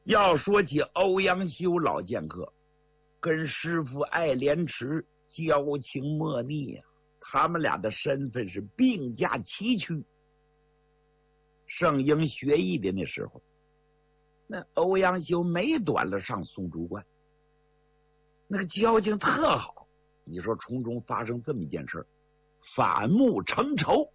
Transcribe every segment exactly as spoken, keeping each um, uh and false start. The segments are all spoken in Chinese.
要说起欧阳修老剑客，跟师傅爱莲池交情莫逆啊，他们俩的身份是并驾齐驱。圣婴学艺的那时候，那欧阳修没短了上松竹关，那个交情特好。你说从中发生这么一件事，反目成仇。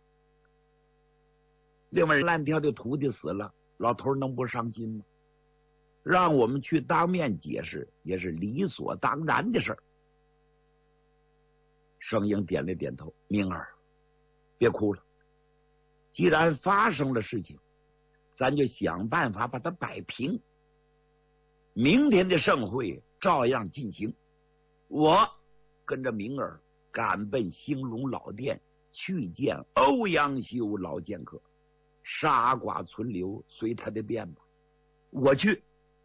另外，烂条的徒弟死了，老头能不伤心吗？让我们去当面解释，也是理所当然的事儿。圣婴点了点头，明儿，别哭了。既然发生了事情，咱就想办法把它摆平。明天的盛会照样进行，我跟着明儿赶奔兴隆老店去见欧阳修老剑客，杀剐存留，随他的便吧。我去。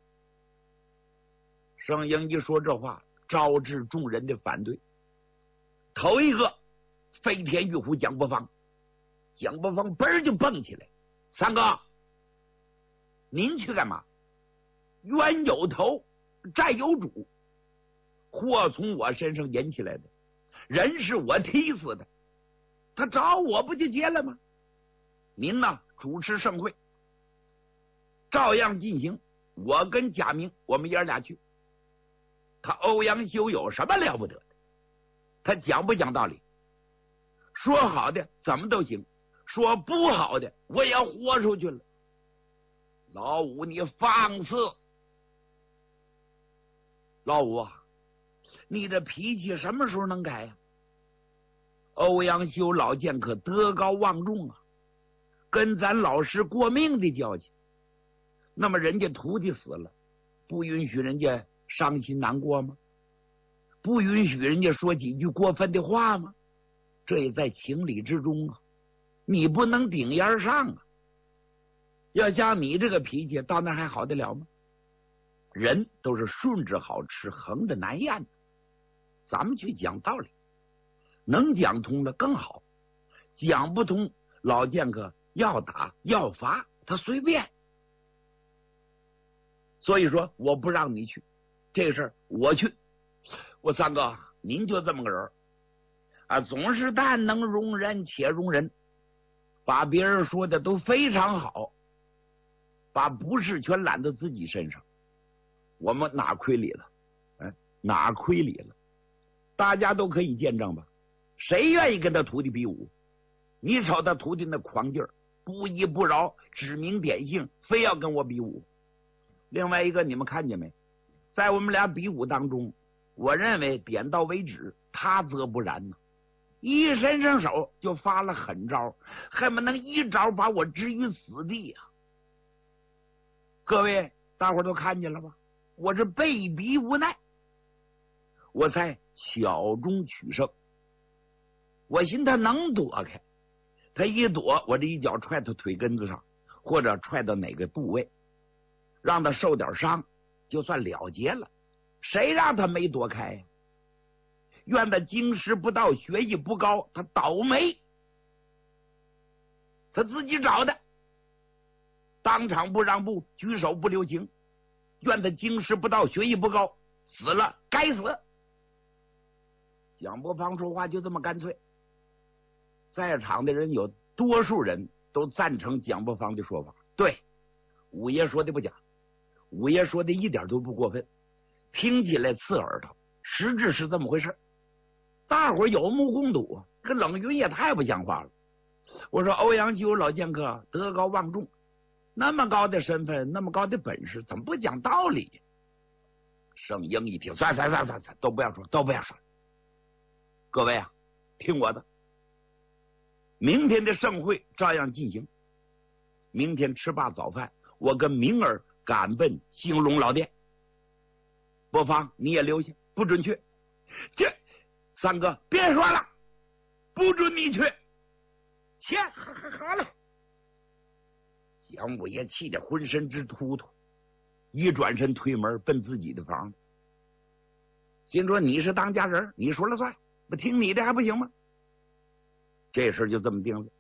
圣婴一说这话，招致众人的反对。头一个飞天玉虎蒋伯方，蒋伯方嘣就蹦起来：“三哥，您去干嘛？冤有头，债有主，祸从我身上引起来的，人是我踢死的，他找我不就结了吗？您呢，主持盛会，照样进行。我跟贾明，我们爷俩去。他欧阳修有什么了不得的？他讲不讲道理？说好的怎么都行，说不好的我也要豁出去了。老五，你放肆！老五啊，你这脾气什么时候能改呀、啊？欧阳修老剑客德高望重啊，跟咱老师过命的交情。那么人家徒弟死了，不允许人家伤心难过吗？不允许人家说几句过分的话吗？这也在情理之中啊，你不能顶烟上啊。要像你这个脾气，到那还好得了吗？人都是顺着好吃，横着难咽的。咱们去讲道理，能讲通了更好，讲不通，老剑客要打要罚他随便。所以说我不让你去，这个事儿我去。我三哥，您就这么个人啊，总是但能容人且容人，把别人说的都非常好，把不是全揽到自己身上，我们哪亏理了？哎，哪亏理了？大家都可以见证吧。谁愿意跟他徒弟比武？你瞅他徒弟那狂劲儿，不依不饶，指名点姓，非要跟我比武。另外一个，你们看见没？在我们俩比武当中，我认为点到为止，他则不然呢。一伸上手就发了狠招，恨不能一招把我置于死地啊！各位大伙都看见了吧？我是被逼无奈，我才巧中取胜。我寻他能躲开，他一躲，我这一脚踹他腿根子上，或者踹到哪个部位，让他受点伤，就算了结了。谁让他没躲开呀？怨他经师不到，学艺不高，他倒霉，他自己找的。当场不让步，举手不留情，怨他经师不到，学艺不高，死了该死。蒋伯方说话就这么干脆。在场的人有多数人都赞成蒋伯方的说法，对，五爷说的不假，五爷说的一点都不过分，听起来刺耳朵，实质是这么回事。大伙有目共睹啊，这冷云也太不像话了。我说欧阳修老剑客德高望重，那么高的身份，那么高的本事，怎么不讲道理？圣婴一听，算算算算算，都不要说，都不要说。各位啊，听我的，明天的盛会照样进行。明天吃罢早饭，我跟明儿赶奔兴隆老店。伯方你也留下，不准去。这三哥别说了，不准你去。切，好好了。蒋五爷气得浑身直突突，一转身推门奔自己的房子，心说你是当家人，你说了算，不听你的还不行吗？这事就这么定了。